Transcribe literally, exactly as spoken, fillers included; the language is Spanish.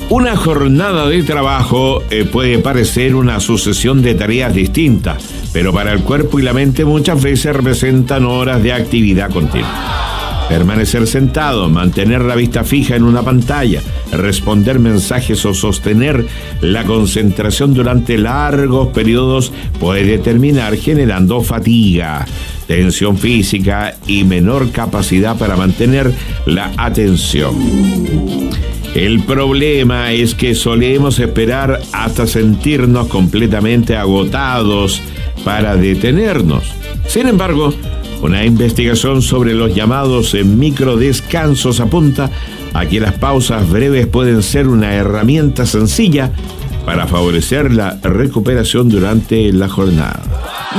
Una jornada de trabajo eh, puede parecer una sucesión de tareas distintas, pero para el cuerpo y la mente muchas veces representan horas de actividad continua. Permanecer sentado, mantener la vista fija en una pantalla, responder mensajes o sostener la concentración durante largos periodos puede terminar generando fatiga, tensión física y menor capacidad para mantener la atención. El problema es que solemos esperar hasta sentirnos completamente agotados para detenernos. Sin embargo, una investigación sobre los llamados microdescansos apunta a que las pausas breves pueden ser una herramienta sencilla para favorecer la recuperación durante la jornada.